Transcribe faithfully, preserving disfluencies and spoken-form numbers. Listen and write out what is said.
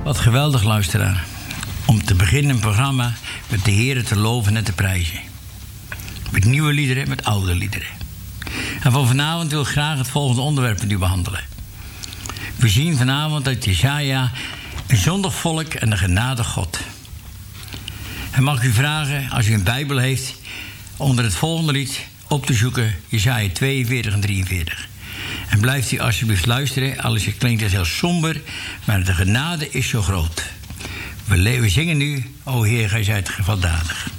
Wat geweldig, luisteraar. Om te beginnen een programma met de Heer te loven en te prijzen. Met nieuwe liederen, met oude liederen. En van vanavond wil ik graag het volgende onderwerp met u behandelen. We zien vanavond uit Jesaja een zondig volk en een genadig God. En mag ik u vragen, als u een Bijbel heeft, onder het volgende lied op te zoeken, Jesaja tweeënveertig en drieënveertig. En blijft u alsjeblieft luisteren, alles klinkt het heel somber, maar de genade is zo groot. We, we zingen nu, o Heer, gij zijt gewelddadig.